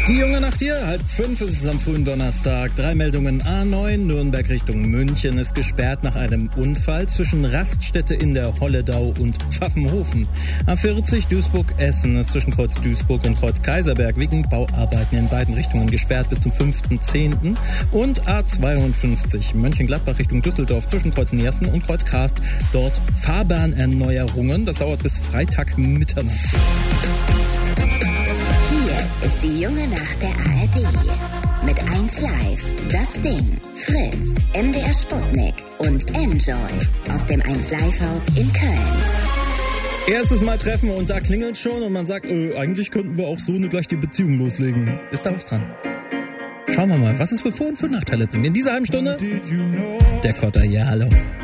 Die junge Nacht hier, 4:30 ist es am frühen Donnerstag. 3 Meldungen. A9, Nürnberg Richtung München ist gesperrt nach einem Unfall zwischen Raststätte in der Holledau und Pfaffenhofen. A40 Duisburg-Essen ist zwischen Kreuz Duisburg und Kreuz Kaiserberg wegen Bauarbeiten in beiden Richtungen gesperrt bis zum 5.10. Und A52 Mönchengladbach Richtung Düsseldorf zwischen Kreuz Niersen und Kreuz Karst. Dort Fahrbahnerneuerungen. Das dauert bis Freitag Mitternacht. Ist die junge Nacht der ARD. Mit 1Live, Das Ding, Fritz, MDR Sputnik und Enjoy aus dem 1Live-Haus in Köln. Erstes Mal treffen und da klingelt schon und man sagt, eigentlich könnten wir auch so gleich die Beziehung loslegen. Ist da was dran? Schauen wir mal, was es für Vor- und für Nachteile bringt. In dieser halben Stunde der Kotter. Ja, hallo.